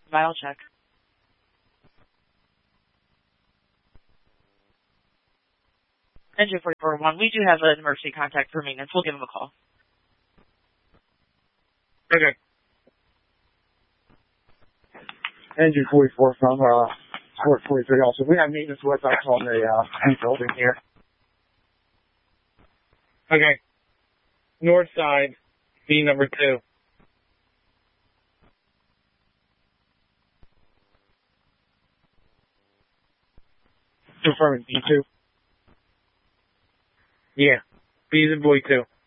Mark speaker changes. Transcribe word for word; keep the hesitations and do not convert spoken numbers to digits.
Speaker 1: Vital check. Engine forty-four one, we do have an emergency contact for maintenance. We'll give him a call.
Speaker 2: Okay.
Speaker 3: Engine forty-four from uh, Port forty-three also. We have maintenance with us on the uh, main building here.
Speaker 2: Okay. North side, B number two.
Speaker 3: Confirming B two.
Speaker 2: Yeah. B's and boy two.